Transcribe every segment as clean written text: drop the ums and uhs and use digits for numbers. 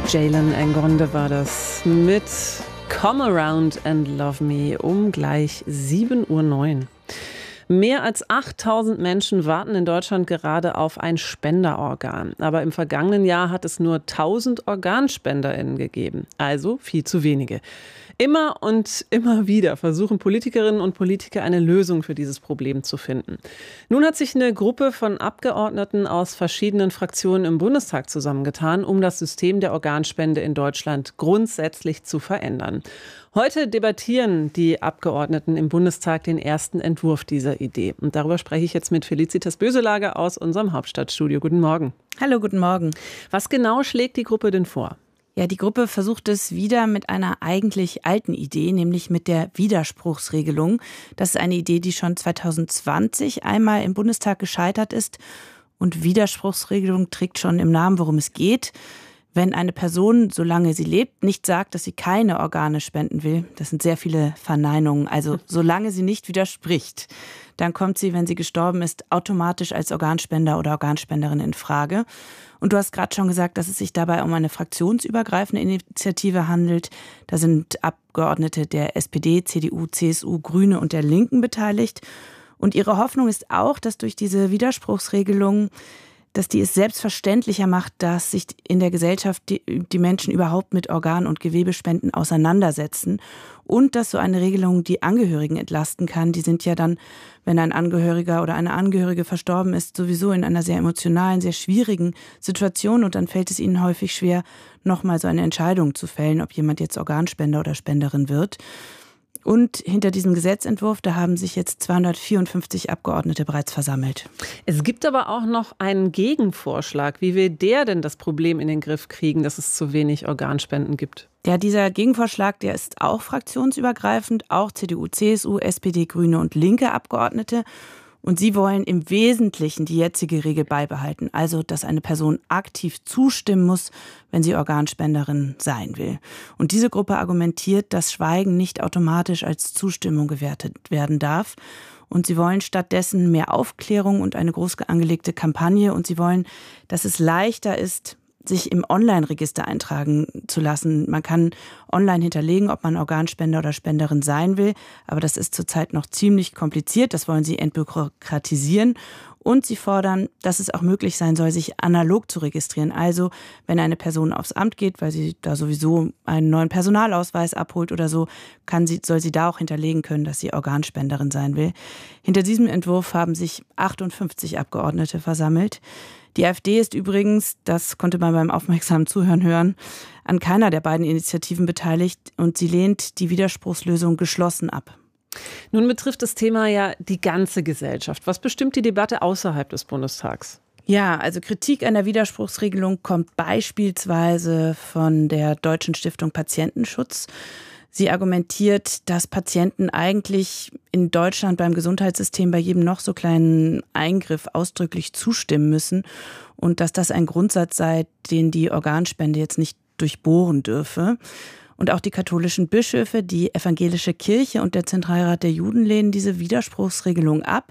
Jalen Ngonde war das mit Come Around and Love Me um gleich 7:09 Uhr. Mehr als 8000 Menschen warten in Deutschland gerade auf ein Spenderorgan. Aber im vergangenen Jahr hat es nur 1000 OrganspenderInnen gegeben. Also viel zu wenige. Immer und immer wieder versuchen Politikerinnen und Politiker eine Lösung für dieses Problem zu finden. Nun hat sich eine Gruppe von Abgeordneten aus verschiedenen Fraktionen im Bundestag zusammengetan, um das System der Organspende in Deutschland grundsätzlich zu verändern. Heute debattieren die Abgeordneten im Bundestag den ersten Entwurf dieser Idee. Und darüber spreche ich jetzt mit Felicitas Böselager aus unserem Hauptstadtstudio. Guten Morgen. Hallo, guten Morgen. Was genau schlägt die Gruppe denn vor? Ja, die Gruppe versucht es wieder mit einer eigentlich alten Idee, nämlich mit der Widerspruchsregelung. Das ist eine Idee, die schon 2020 einmal im Bundestag gescheitert ist. Und Widerspruchsregelung trägt schon im Namen, worum es geht. Wenn eine Person, solange sie lebt, nicht sagt, dass sie keine Organe spenden will, das sind sehr viele Verneinungen, also solange sie nicht widerspricht, dann kommt sie, wenn sie gestorben ist, automatisch als Organspender oder Organspenderin in Frage. Und du hast gerade schon gesagt, dass es sich dabei um eine fraktionsübergreifende Initiative handelt. Da sind Abgeordnete der SPD, CDU, CSU, Grüne und der Linken beteiligt. Und ihre Hoffnung ist auch, dass durch diese Widerspruchsregelung, dass die es selbstverständlicher macht, dass sich in der Gesellschaft die Menschen überhaupt mit Organ- und Gewebespenden auseinandersetzen und dass so eine Regelung die Angehörigen entlasten kann. Die sind ja dann, wenn ein Angehöriger oder eine Angehörige verstorben ist, sowieso in einer sehr emotionalen, sehr schwierigen Situation und dann fällt es ihnen häufig schwer, nochmal so eine Entscheidung zu fällen, ob jemand jetzt Organspender oder Spenderin wird. Und hinter diesem Gesetzentwurf, da haben sich jetzt 254 Abgeordnete bereits versammelt. Es gibt aber auch noch einen Gegenvorschlag. Wie will der denn das Problem in den Griff kriegen, dass es zu wenig Organspenden gibt? Ja, dieser Gegenvorschlag, der ist auch fraktionsübergreifend, auch CDU, CSU, SPD, Grüne und linke Abgeordnete. Und sie wollen im Wesentlichen die jetzige Regel beibehalten. Also, dass eine Person aktiv zustimmen muss, wenn sie Organspenderin sein will. Und diese Gruppe argumentiert, dass Schweigen nicht automatisch als Zustimmung gewertet werden darf. Und sie wollen stattdessen mehr Aufklärung und eine groß angelegte Kampagne. Und sie wollen, dass es leichter ist, sich im Online-Register eintragen zu lassen. Man kann online hinterlegen, ob man Organspender oder Spenderin sein will. Aber das ist zurzeit noch ziemlich kompliziert. Das wollen sie entbürokratisieren. Und sie fordern, dass es auch möglich sein soll, sich analog zu registrieren. Also, wenn eine Person aufs Amt geht, weil sie da sowieso einen neuen Personalausweis abholt oder so, soll sie da auch hinterlegen können, dass sie Organspenderin sein will. Hinter diesem Entwurf haben sich 58 Abgeordnete versammelt. Die AfD ist übrigens, das konnte man beim aufmerksamen Zuhören hören, an keiner der beiden Initiativen beteiligt und sie lehnt die Widerspruchslösung geschlossen ab. Nun betrifft das Thema ja die ganze Gesellschaft. Was bestimmt die Debatte außerhalb des Bundestags? Ja, also Kritik an der Widerspruchsregelung kommt beispielsweise von der Deutschen Stiftung Patientenschutz. Sie argumentiert, dass Patienten eigentlich in Deutschland beim Gesundheitssystem bei jedem noch so kleinen Eingriff ausdrücklich zustimmen müssen und dass das ein Grundsatz sei, den die Organspende jetzt nicht durchbohren dürfe. Und auch die katholischen Bischöfe, die evangelische Kirche und der Zentralrat der Juden lehnen diese Widerspruchsregelung ab.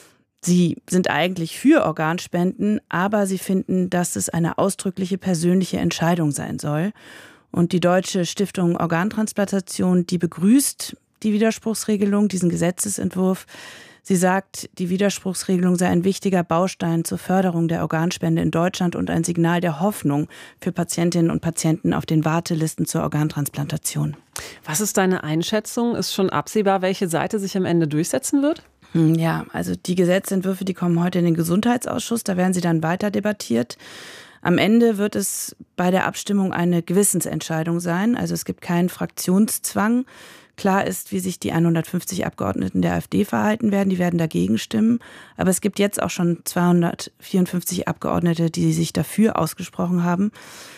Sie sind eigentlich für Organspenden, aber sie finden, dass es eine ausdrückliche persönliche Entscheidung sein soll. Und die Deutsche Stiftung Organtransplantation, die begrüßt die Widerspruchsregelung, diesen Gesetzesentwurf. Sie sagt, die Widerspruchsregelung sei ein wichtiger Baustein zur Förderung der Organspende in Deutschland und ein Signal der Hoffnung für Patientinnen und Patienten auf den Wartelisten zur Organtransplantation. Was ist deine Einschätzung? Ist schon absehbar, welche Seite sich am Ende durchsetzen wird? Ja, also die Gesetzentwürfe, die kommen heute in den Gesundheitsausschuss, da werden sie dann weiter debattiert. Am Ende wird es bei der Abstimmung eine Gewissensentscheidung sein. Also es gibt keinen Fraktionszwang. Klar ist, wie sich die 150 Abgeordneten der AfD verhalten werden. Die werden dagegen stimmen. Aber es gibt jetzt auch schon 254 Abgeordnete, die sich dafür ausgesprochen haben.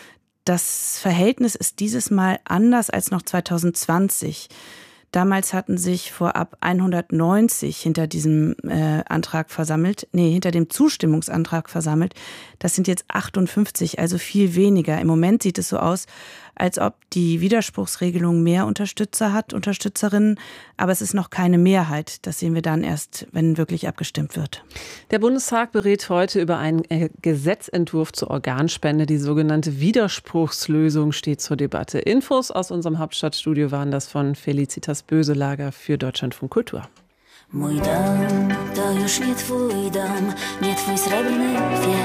Das Verhältnis ist dieses Mal anders als noch 2020. Damals hatten sich vorab 190 hinter diesem Antrag versammelt, hinter dem Zustimmungsantrag versammelt. Das sind jetzt 58, also viel weniger. Im Moment sieht es so aus, als ob die Widerspruchsregelung mehr Unterstützer hat, Unterstützerinnen. Aber es ist noch keine Mehrheit. Das sehen wir dann erst, wenn wirklich abgestimmt wird. Der Bundestag berät heute über einen Gesetzentwurf zur Organspende. Die sogenannte Widerspruchslösung steht zur Debatte. Infos aus unserem Hauptstadtstudio waren das von Felicitas Böselager für Deutschlandfunk Kultur. Mój dom to już nie twój dom, nie twój srebrny